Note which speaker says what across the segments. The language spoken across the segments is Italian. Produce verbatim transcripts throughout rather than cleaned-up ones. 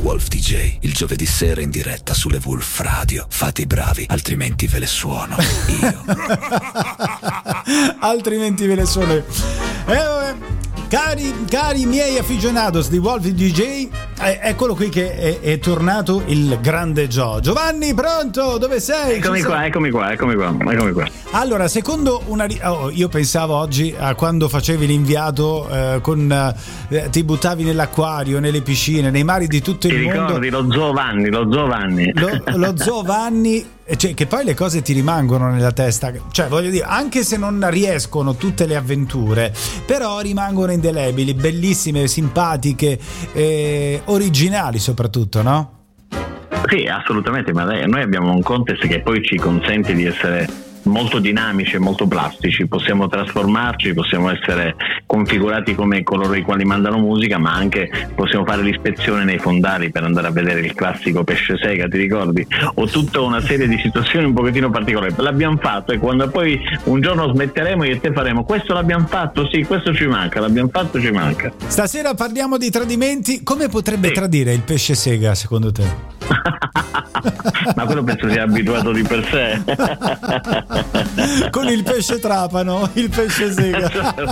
Speaker 1: Wolf D J, il giovedì sera in diretta sulle Wolf Radio. Fate i bravi, altrimenti ve le suono io.
Speaker 2: Altrimenti ve le suono io. Eh, Cari, cari miei aficionados di Wolf D J, eh, eccolo qui che è, è tornato il grande Gio. Giovanni, pronto? Dove sei?
Speaker 3: Eccomi
Speaker 2: Ci
Speaker 3: qua,
Speaker 2: sei?
Speaker 3: eccomi qua, eccomi qua, eccomi qua.
Speaker 2: Allora, secondo una... Oh, io pensavo oggi a quando facevi l'inviato eh, con eh, ti buttavi nell'acquario, nelle piscine, nei mari di tutto
Speaker 3: Ti
Speaker 2: il mondo.
Speaker 3: ricordi lo Giovanni, lo Giovanni.
Speaker 2: Lo, lo Giovanni, cioè, che poi le cose ti rimangono nella testa, cioè voglio dire, anche se non riescono tutte le avventure, però rimangono indelebili, bellissime, simpatiche, eh, originali soprattutto, no?
Speaker 3: Sì, assolutamente, ma noi abbiamo un contest che poi ci consente di essere molto dinamici e molto plastici, possiamo trasformarci, possiamo essere configurati come coloro i quali mandano musica, ma anche possiamo fare l'ispezione nei fondali per andare a vedere il classico pesce sega, ti ricordi? O tutta una serie di situazioni un pochettino particolari. L'abbiamo fatto e quando poi un giorno smetteremo io e te faremo questo l'abbiamo fatto, sì, questo ci manca, l'abbiamo fatto, ci manca.
Speaker 2: Stasera parliamo di tradimenti. Come potrebbe sì. tradire il pesce sega secondo te?
Speaker 3: Ma quello penso sia abituato di per sé.
Speaker 2: Con il pesce trapano, il pesce sega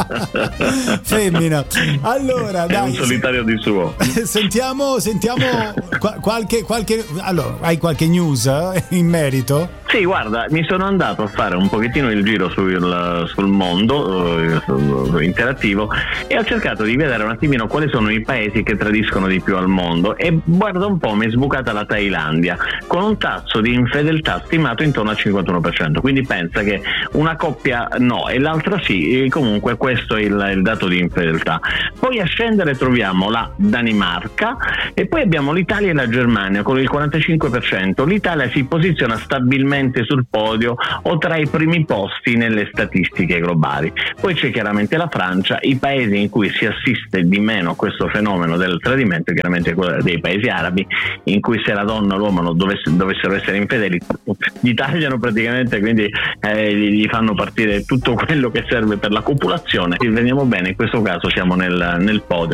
Speaker 2: femmina. Allora,
Speaker 3: è
Speaker 2: dai,
Speaker 3: un solitario di suo.
Speaker 2: Sentiamo, sentiamo qualche, qualche. Allora, hai qualche news eh, in merito?
Speaker 3: Sì, guarda, mi sono andato a fare un pochettino il giro sul, sul mondo eh, interattivo e ho cercato di vedere un attimino quali sono i paesi che tradiscono di più al mondo e guarda un po', mi è sbucata la Thailandia con un tasso di infedeltà stimato intorno al cinquantuno per cento, quindi pensa che una coppia no e l'altra sì, e comunque questo è il, il dato di infedeltà. Poi a scendere troviamo la Danimarca e poi abbiamo l'Italia e la Germania con il quarantacinque per cento. L'Italia si posiziona stabilmente sul podio o tra i primi posti nelle statistiche globali. Poi c'è chiaramente la Francia, i paesi in cui si assiste di meno a questo fenomeno del tradimento, chiaramente quello dei paesi arabi, in cui se la donna o l'uomo dovesse, dovessero essere infedeli gli tagliano praticamente, quindi eh, gli fanno partire tutto quello che serve per la copulazione. Se vediamo bene, in questo caso siamo nel, nel podio.